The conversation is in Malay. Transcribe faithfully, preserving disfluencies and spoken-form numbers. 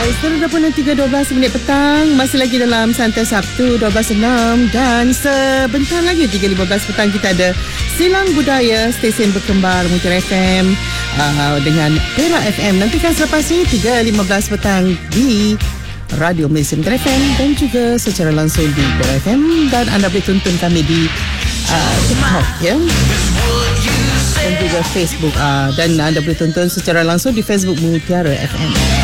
Baik, sekarang dah pun tiga dua belas minit petang. Masih lagi dalam Santai Sabtu dua belas enam. Dan sebentar lagi tiga lima belas petang kita ada Silang Budaya, stesen berkembar Mutiara F M uh, dengan Perak F M. Nantikan selepas ini tiga lima belas petang di Radio Malaysia Mutiara F M dan juga secara langsung di Perak F M. Dan anda boleh tonton kami di uh, TikTok, ya, dan juga Facebook, uh, dan anda boleh tonton secara langsung di Facebook Mutiara F M.